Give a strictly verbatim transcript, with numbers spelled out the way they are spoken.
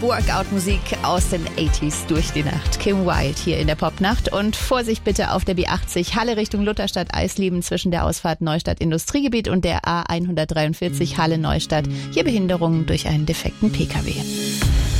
Workout-Musik aus den achtziger durch die Nacht. Kim Wilde hier in der Popnacht. Und Vorsicht bitte auf der B achtzig, Halle Richtung Lutherstadt, Eisleben zwischen der Ausfahrt Neustadt Industriegebiet und der A hundertdreiundvierzig Halle Neustadt. Hier Behinderungen durch einen defekten P K W.